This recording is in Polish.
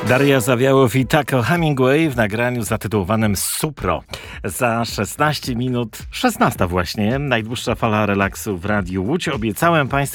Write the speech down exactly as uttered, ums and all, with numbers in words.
Daria Zawiałow i Taco Hemingway w nagraniu zatytułowanym Supro. Za szesnaście minut, szesnasta właśnie, najdłuższa fala relaksu w Radiu Łódź. Obiecałem Państwu